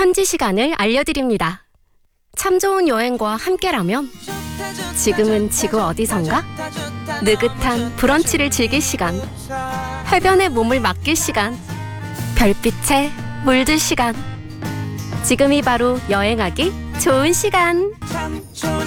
현지 시간을 알려드립니다. 참 좋은 여행과 함께라면 지금은 지구 어디선가? 느긋한 브런치를 즐길 시간, 해변에 몸을 맡길 시간, 별빛에 물들 시간. 지금이 바로 여행하기 좋은 시간.